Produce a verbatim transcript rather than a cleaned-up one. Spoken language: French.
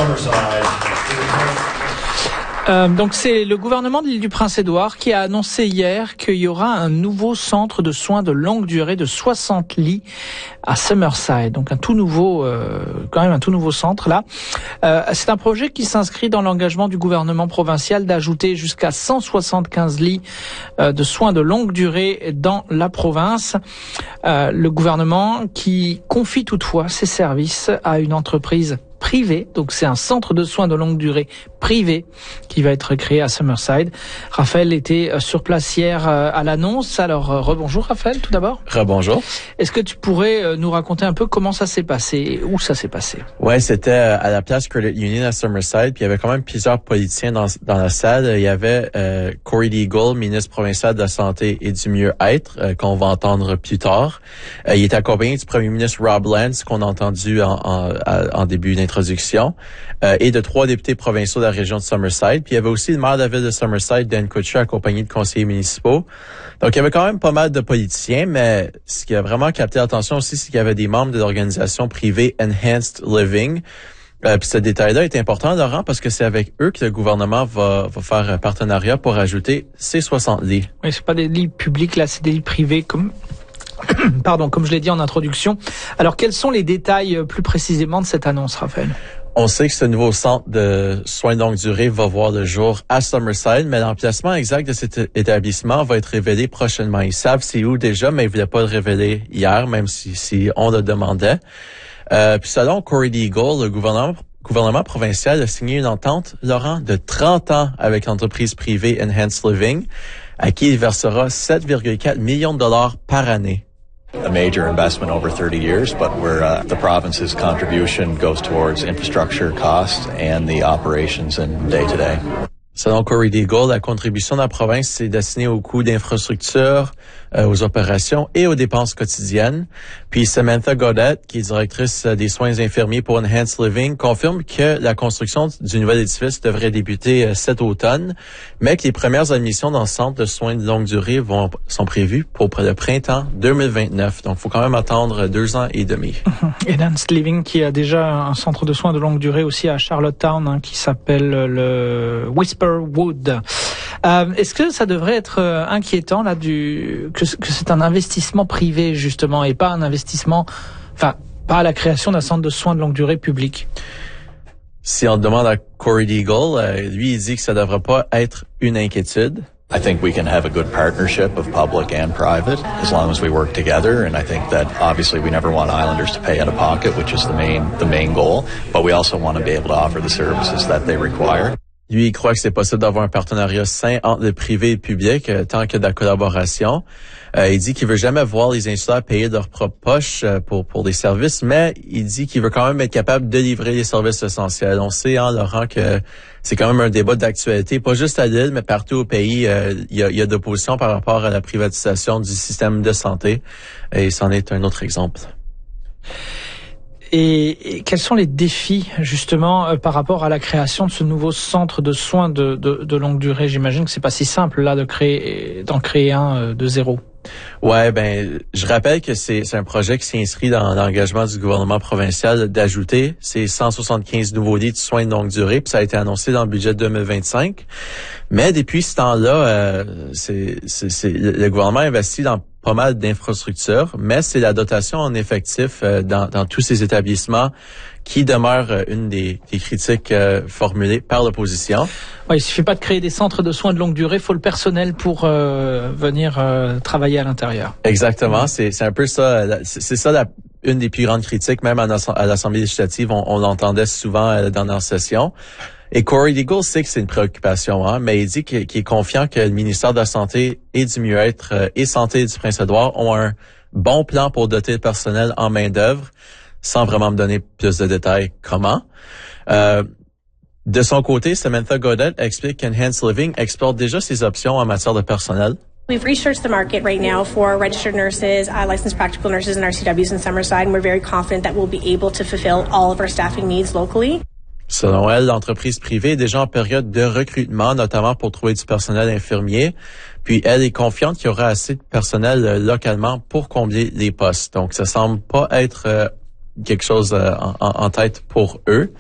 Euh, donc c'est le gouvernement de l'île du Prince-Édouard qui a annoncé hier qu'il y aura un nouveau centre de soins de longue durée de soixante lits à Summerside. Donc un tout nouveau, euh, quand même un tout nouveau centre là. Euh, c'est un projet qui s'inscrit dans l'engagement du gouvernement provincial d'ajouter jusqu'à cent soixante-quinze lits euh, de soins de longue durée dans la province. Euh, le gouvernement qui confie toutefois ses services à une entreprise privé, donc c'est un centre de soins de longue durée privé qui va être créé à Summerside. Raphaël était sur place hier à l'annonce. Alors rebonjour Raphaël tout d'abord. Rebonjour. Est-ce que tu pourrais nous raconter un peu comment ça s'est passé, où ça s'est passé? Ouais, c'était à la place Credit Union à Summerside, puis il y avait quand même plusieurs politiciens dans, dans la salle. Il y avait euh, Corey Deagle, ministre provincial de la Santé et du Mieux-être, euh, qu'on va entendre plus tard. Euh, il était accompagné du premier ministre Rob Lance, qu'on a entendu en, en, en début d'introduction, euh, et de trois députés provinciaux de la région de Summerside. Puis il y avait aussi le maire de la ville de Summerside, Dan Kutcher, accompagné de conseillers municipaux. Donc il y avait quand même pas mal de politiciens, mais ce qui a vraiment capté l'attention aussi, c'est qu'il y avait des membres de l'organisation privée Enhanced Living. Euh, puis ce détail-là est important, Laurent, parce que c'est avec eux que le gouvernement va, va faire un partenariat pour ajouter ces soixante lits. Oui, c'est pas des lits publics, là, c'est des lits privés comme... Pardon, comme je l'ai dit en introduction. Alors, quels sont les détails plus précisément de cette annonce, Raphaël? On sait que ce nouveau centre de soins de longue durée va voir le jour à Summerside, mais l'emplacement exact de cet établissement va être révélé prochainement. Ils savent c'est où déjà, mais ils ne voulaient pas le révéler hier, même si, si on le demandait. Euh, puis selon Corey Deagle, le gouvernement gouvernement provincial a signé une entente, Laurent, de trente ans avec l'entreprise privée Enhanced Living, à qui il versera sept virgule quatre millions de dollars par année. A major investment over thirty years, but where uh, the province's contribution goes towards infrastructure costs and the operations in day-to-day. Selon Corey Deagle, la contribution de la province c'est destinée aux coûts d'infrastructure, euh, aux opérations et aux dépenses quotidiennes. Puis Samantha Gaudette, qui est directrice des soins infirmiers pour Enhanced Living, confirme que la construction du nouvel édifice devrait débuter euh, cet automne, mais que les premières admissions dans le centre de soins de longue durée vont sont prévues pour le printemps deux mille vingt-neuf. Donc, il faut quand même attendre deux ans et demi. Enhanced Living qui a déjà un centre de soins de longue durée aussi à Charlottetown, hein, qui s'appelle le Whisper Wood. Euh, est-ce que ça devrait être euh, inquiétant là du que, que c'est un investissement privé justement et pas un investissement, enfin pas la création d'un centre de soins de longue durée public? Si on demande à Corey Deagle, euh, lui il dit que ça devrait pas être une inquiétude. I think we can have a good partnership of public and private as long as we work together, and I think that obviously we never want Islanders to pay out of pocket, which is the main the main goal, but we also want to be able to offer the services that they require. Lui, il croit que c'est possible d'avoir un partenariat sain entre le privé et le public, euh, tant que de la collaboration. Euh, il dit qu'il veut jamais voir les insulaires payer de leur propre poche euh, pour pour des services, mais il dit qu'il veut quand même être capable de livrer les services essentiels. On sait, hein, Laurent, que c'est quand même un débat d'actualité, pas juste à l'île, mais partout au pays. Euh, il y a, il y a d'opposition par rapport à la privatisation du système de santé, et c'en est un autre exemple. Et, et quels sont les défis justement euh, par rapport à la création de ce nouveau centre de soins de, de, de longue durée? J'imagine que c'est pas si simple là de créer, d'en créer un euh, de zéro. Ouais, ben, je rappelle que c'est, c'est un projet qui s'inscrit dans l'engagement du gouvernement provincial d'ajouter ces cent soixante-quinze nouveaux lits de soins de longue durée, puis ça a été annoncé dans le budget deux mille vingt-cinq. Mais depuis ce temps-là, euh, c'est, c'est, c'est, le gouvernement investit dans pas mal d'infrastructures, mais c'est la dotation en effectif euh, dans, dans tous ces établissements qui demeure euh, une des, des critiques euh, formulées par l'opposition. Ouais, il suffit pas de créer des centres de soins de longue durée, il faut le personnel pour euh, venir euh, travailler à l'intérieur. Exactement, c'est, c'est un peu ça, c'est, c'est ça la, une des plus grandes critiques, même à, à l'Assemblée législative, on, on l'entendait souvent euh, dans nos sessions. Et Corey Deagle sait que c'est une préoccupation, hein, mais il dit qu'il, qu'il est confiant que le ministère de la Santé et du Mieux-être euh, et Santé du Prince-Édouard ont un bon plan pour doter le personnel en main-d'œuvre, sans vraiment me donner plus de détails comment. Euh, de son côté, Samantha Gaudette explique qu'Enhanced Living explore déjà ses options en matière de personnel. We've researched the market right now for registered nurses, uh, licensed practical nurses and R C Ws in Summerside, and we're very confident that we'll be able to fulfill all of our staffing needs locally. Selon elle, l'entreprise privée est déjà en période de recrutement, notamment pour trouver du personnel infirmier. Puis elle est confiante qu'il y aura assez de personnel euh, localement pour combler les postes. Donc ça semble pas être euh, quelque chose euh, en, en tête pour eux.